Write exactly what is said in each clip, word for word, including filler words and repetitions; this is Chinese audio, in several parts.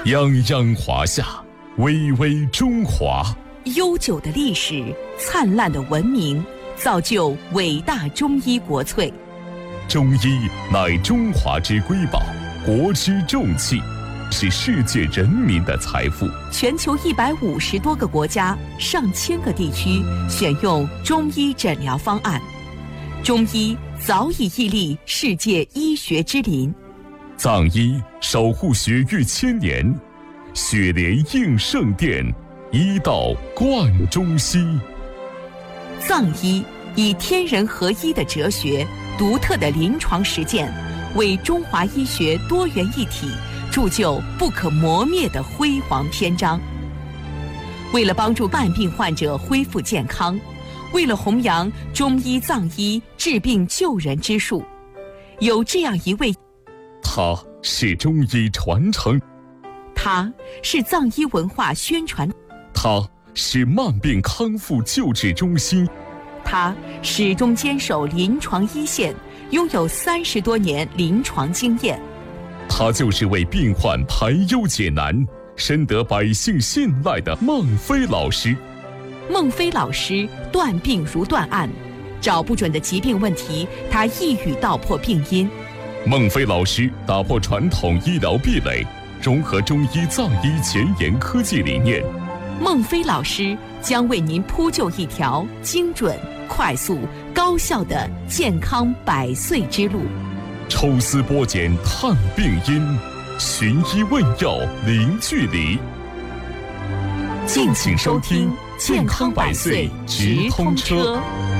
泱泱华夏，巍巍中华。 悠久的历史，灿烂的文明，造就伟大中医国粹。 中医乃中华之瑰宝，国之重器，是世界人民的财富。 全球一百五十多个国家、上千个地区选用中医诊疗方案。中医早已屹立世界医学之林。 藏医守护血域千年，血莲应圣殿，医道贯中西。 藏医以天人合一的哲学、独特的临床实践，为中华医学多元一体铸就不可磨灭的辉煌篇章。为了帮助慢病患者恢复健康，为了弘扬中医藏医治病救人之术，有这样一位， 他是中医传承， 他是藏医文化宣传， 他是慢病康复救治中心， 他始终坚守临床一线，拥有三十多年临床经验。 他就是为病患排忧解难，深得百姓信赖的孟非老师。 孟非老师断病如断案，找不准的疾病问题，他一语道破病因。 孟非老师打破传统医疗壁垒，融合中医藏医前沿科技理念。 孟非老师将为您铺就一条精准、快速、高效的健康百岁之路。 抽丝剥茧探病因，寻医问药零距离。 敬请收听《健康百岁直通车》。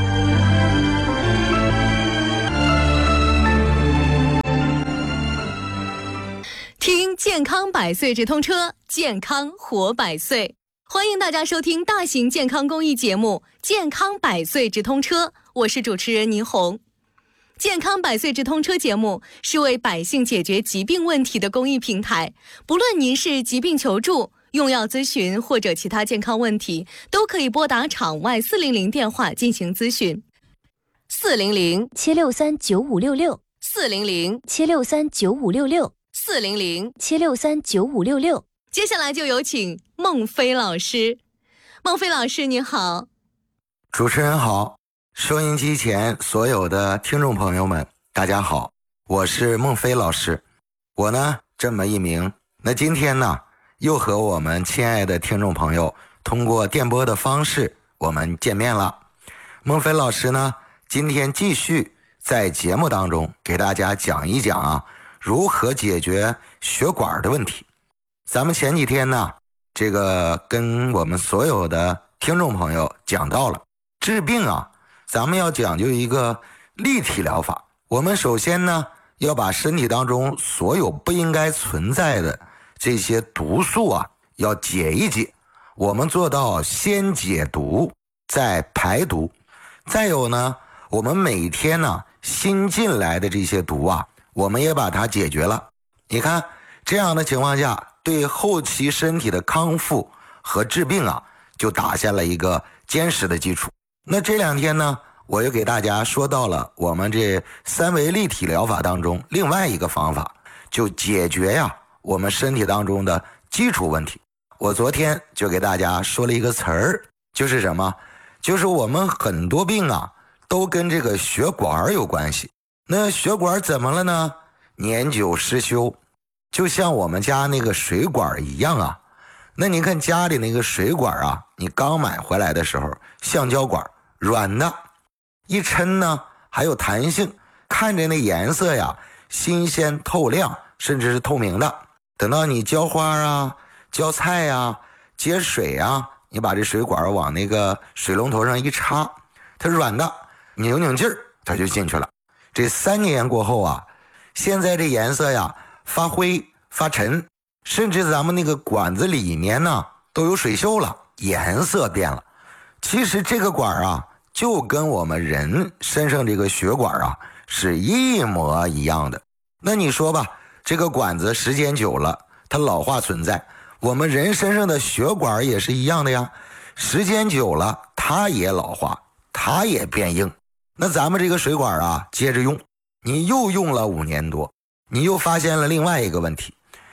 听健康百岁直通车，健康活百岁。欢迎大家收听大型健康公益节目《健康百岁直通车》，我是主持人倪虹。健康百岁直通车节目是为百姓解决疾病问题的公益平台，不论您是疾病求助、用药咨询或者其他健康问题，都可以拨打场外四零零电话进行咨询。四零零七六三九五六六， 四零零七六三九五六六， 四零零七六三九五六六。 接下来就有请孟非老师。孟非老师你好。 主持人好，收音机前所有的听众朋友们大家好，我是孟非老师。我呢这么一名，那今天呢又和我们亲爱的听众朋友通过电波的方式我们见面了。孟非老师呢今天继续在节目当中给大家讲一讲啊如何解决血管的问题。咱们前几天呢这个跟我们所有的听众朋友讲到了治病啊，咱们要讲究一个立体疗法。我们首先呢要把身体当中所有不应该存在的这些毒素啊要解一解，我们做到先解毒再排毒。再有呢我们每天呢新进来的这些毒啊我们也把它解决了。你看这样的情况下，对后期身体的康复和治病啊就打下了一个坚实的基础。那这两天呢我又给大家说到了我们这三维立体疗法当中另外一个方法，就解决呀我们身体当中的基础问题。我昨天就给大家说了一个词儿，就是什么？就是我们很多病啊都跟这个血管有关系。那血管怎么了呢？年久失修，就像我们家那个水管一样啊。那你看家里那个水管啊，你刚买回来的时候橡胶管软的，一抻呢还有弹性，看着那颜色呀新鲜透亮，甚至是透明的。等到你浇花啊浇菜啊接水啊，你把这水管往那个水龙头上一插，它软的，拧拧劲儿它就进去了。这三年过后啊，现在这颜色呀发灰发沉，甚至咱们那个管子里面呢都有水锈了，颜色变了。其实这个管啊就跟我们人身上这个血管啊是一模一样的。那你说吧，这个管子时间久了它老化存在，我们人身上的血管也是一样的呀，时间久了它也老化，它也变硬。那咱们这个水管啊接着用，你又用了五年多，你又发现了另外一个问题，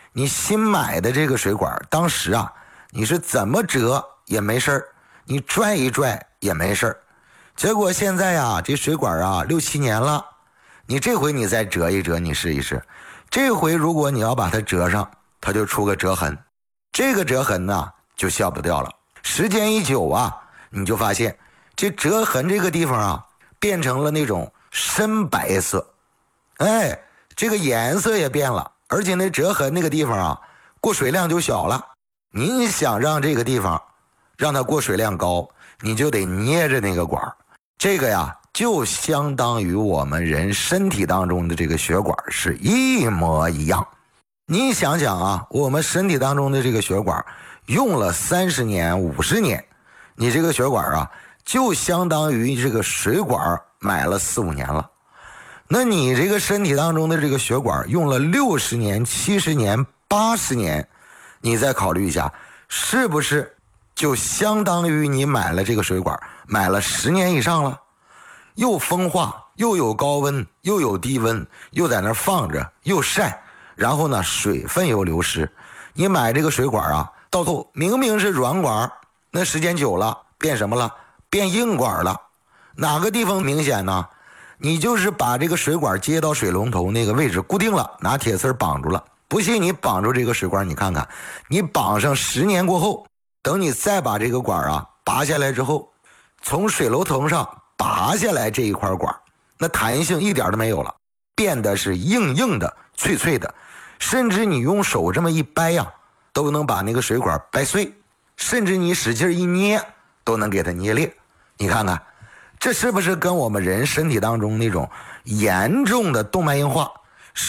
你新买的这个水管，当时啊，你是怎么折也没事儿，你拽一拽也没事儿。结果现在啊，这水管啊六七年了，你这回你再折一折，你试一试，这回如果你要把它折上，它就出个折痕，这个折痕呢就消不掉了。时间一久啊，你就发现这折痕这个地方啊，变成了那种深白色，哎，这个颜色也变了，而且那折痕那个地方啊，过水量就小了。你想让这个地方让它过水量高，你就得捏着那个管，这个呀就相当于我们人身体当中的这个血管是一模一样。你想想啊，我们身体当中的这个血管用了三十年五十年，你这个血管啊就相当于这个水管买了四五年了。那你这个身体当中的这个血管用了六十年七十年八十年，你再考虑一下，是不是就相当于你买了这个水管买了十年以上了？又风化又有高温又有低温，又在那放着又晒，然后呢水分又流失，你买这个水管啊，到头明明是软管，那时间久了变什么了？变硬管了。哪个地方明显呢？你就是把这个水管接到水龙头那个位置固定了，拿铁丝绑住了。不信你绑住这个水管，你看看，你绑上十年过后，等你再把这个管啊拔下来之后，从水龙头上拔下来这一块管，那弹性一点都没有了，变得是硬硬的脆脆的，甚至你用手这么一掰呀、啊，都能把那个水管掰碎，甚至你使劲一捏都能给它捏裂。你看看这是不是跟我们人身体当中那种严重的动脉硬化